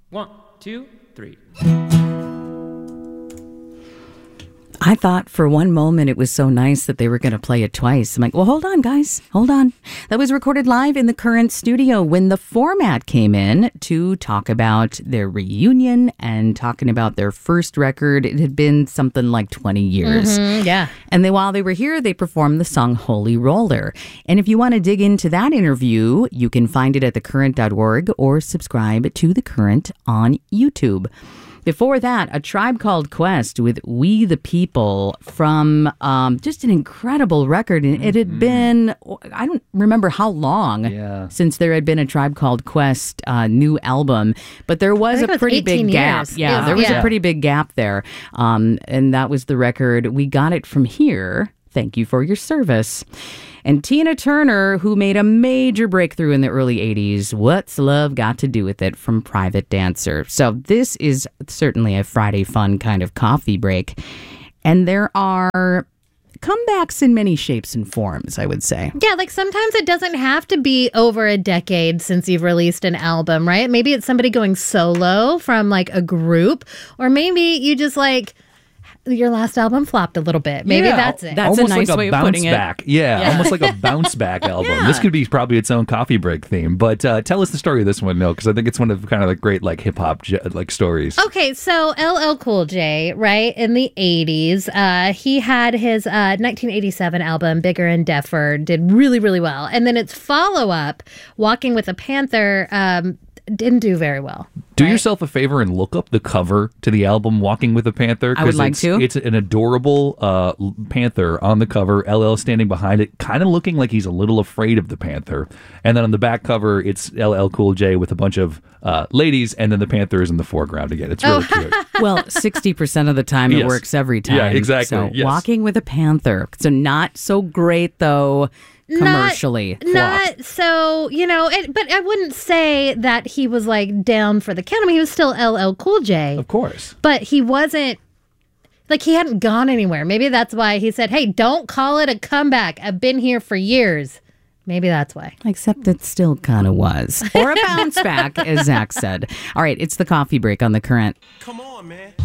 1, 2, 3. I thought for one moment it was so nice that they were going to play it twice. I'm like, well, hold on, guys. Hold on. That was recorded live in the Current studio when the Format came in to talk about their reunion and talking about their first record. It had been something like 20 years. Yeah. And while they were here, they performed the song Holy Roller. And if you want to dig into that interview, you can find it at thecurrent.org or subscribe to The Current on YouTube. Before that, A Tribe Called Quest with We the People from just an incredible record. And it had been, I don't remember how long since there had been a Tribe Called Quest new album, but there was a pretty big gap. Yeah, there was a pretty big gap there. And that was the record. We got it from here. Thank you for your service. And Tina Turner, who made a major breakthrough in the early 80s, What's Love Got to Do with It from Private Dancer. So this is certainly a Friday fun kind of coffee break. And there are comebacks in many shapes and forms, I would say. Yeah, like sometimes it doesn't have to be over a decade since you've released an album, right? Maybe it's somebody going solo from like a group, or maybe you just like your last album flopped a little bit. Maybe that's it. That's almost a nice like way a of bounce putting back. it. Yeah, almost like a bounce back album. This could be probably its own coffee break theme. But tell us the story of this one, No, because I think it's one of kind of like great like hip hop like stories. Okay, so LL Cool J, right, in the 80s, he had his 1987 album, Bigger and Deffer, did really, really well. And then its follow-up, Walking with a Panther, didn't do very well. Do yourself a favor and look up the cover to the album Walking with a Panther. I would like to. It's an adorable panther on the cover, LL standing behind it, kind of looking like he's a little afraid of the panther. And then on the back cover, it's LL Cool J with a bunch of ladies, and then the panther is in the foreground again. It's really cute. Well, 60% of the time it works every time. Yeah, exactly. So Yes. Walking with a Panther. So not so great, though, commercially. Not so, but I wouldn't say that he was like down for the count. I mean, he was still LL Cool J. Of course. But he wasn't, like, he hadn't gone anywhere. Maybe that's why he said, hey, don't call it a comeback. I've been here for years. Maybe that's why. Except it still kind of was. Or a bounce back, as Zach said. All right, it's the coffee break on The Current. Come on, man.